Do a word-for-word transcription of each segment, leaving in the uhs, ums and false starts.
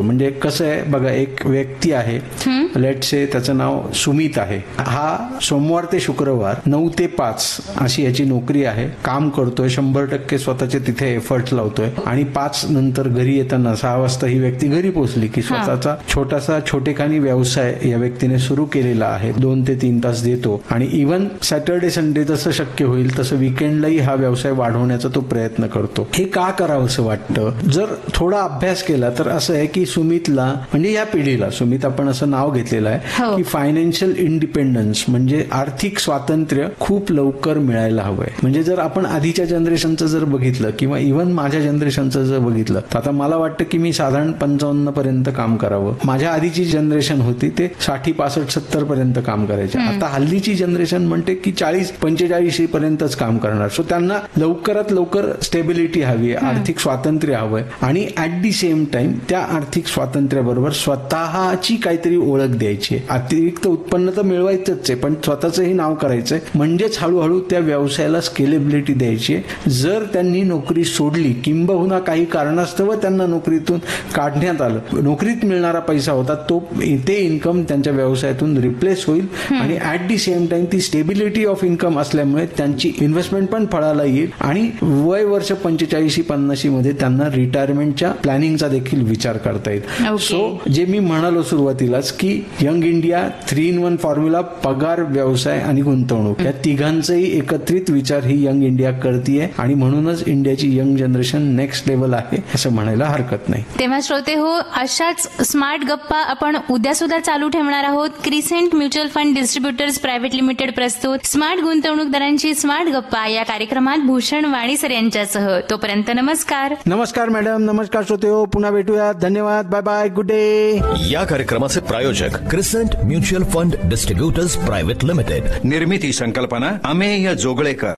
म्हणजे कसं आहे बघा, एक व्यक्ती आहे, लेट से त्याचं नाव सुमित आहे. हा सोमवार ते शुक्रवार नऊ ते पाच अशी याची नोकरी आहे. काम करतोय, शंभर टक्के स्वतःचे तिथे एफर्ट्स लावतोय आणि पाच नंतर घरी येताना सहा वाजता ही व्यक्ती घरी पोहोचली की स्वतःचा छोटासा छोटेखानी व्यवसाय या व्यक्तीने सुरू केलेला आहे. दोन ते तीन तास देतो आणि इव्हन सॅटर्डे संडे जसं शक्य होईल तसं विकेंडलाही हा व्यवसाय वाढवण्याचा तो प्रयत्न करतो. हे का करावं असं वाटतं? जर थोडा अभ्यास केला तर असं आहे की सुमितला, म्हणजे या पिढीला, सुमित आपण असं नाव घेतलेलं आहे की फायनान्शियल इंडिपेंडन्स म्हणजे आर्थिक स्वातंत्र्य खूप लवकर मिळायला हवंय. म्हणजे जर आपण आधीच्या जनरेशनचं जर बघितलं किंवा इव्हन माझ्या जनरेशनचं जर बघितलं तर आता मला वाटतं की मी साधारण पंचावन्न पर्यंत काम करावं. माझ्या आधीची जनरेशन होती ते साठी पासष्ट सत्तर पर्यंत काम करायचे. आता हल्लीची जनरेशन म्हणते की चाळीस पंचेचाळीस पर्यंतच काम करणार. सो त्यांना लवकरात लवकर स्टेबिलिटी हवी आहे, आर्थिक स्वातंत्र्य हवंय आणि ऍट दी सेम टाइम त्या आर्थिक स्वातंत्र्याबरोबर स्वतःची काहीतरी ओळख द्यायची आहे. अतिरिक्त उत्पन्न तर मिळवायचंच आहे पण स्वतःचंही नाव करायचंय. म्हणजेच हळूहळू त्या व्यवसायाला स्केलेबिलिटी द्यायची आहे. जर त्यांनी नोकरी सोडली किंबहुना काही कारणास्तव त्यांना नोकरीतून काढण्यात आलं, नोकरीत मिळणारा पैसा होता तो ते इन्कम त्यांच्या व्यवसायातून रिप्लेस होईल आणि ऍट दी सेम टाइम ती स्टेबिलिटी ऑफ इन्कम असल्यामुळे त्यांची इन्व्हेस्टमेंट पण फळाला येईल आणि वय वर्ष पंचेचाळीस पन्नाशी मध्ये त्यांना रिटायरमेंटच्या प्लॅनिंगचा देखील विचार करता येईल. सो जे मी म्हणालो सुरुवातीलाच की young India three in one formula, पगार, व्यवसाय आणि गुंतवणूक या तिघांचाही एकत्रित विचार ही यंग इंडिया करतीये आणि म्हणूनच इंडियाची यंग जनरेशन नेक्स्ट लेवल आहे असं म्हणायला हरकत नाही. तेव्हा श्रोते हो, अशाच स्मार्ट गप्पा आपण उद्या सुद्धा चालू ठेवणार आहोत. Crescent mutual fund distributors private limited प्रस्तुत स्मार्ट गुंतवणूकदारांची स्मार्ट गप्पा या कार्यक्रमात भूषण वाणीसर यांच्यासह. तोपर्यंत नमस्कार. नमस्कार मॅडम, नमस्कार श्रोते हो, पुन्हा भेटूया. धन्यवाद, बाय बाय, गुड डे. या कार्यक्रमाचे प्रायोजक crescent mutual fund distributors private limited. निर्मिती संकल्पना अमेय जोगळेकर.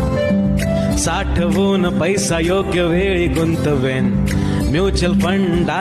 साठवून पैसा योग्य वेळी गुंतवेन म्युच्युअल फंड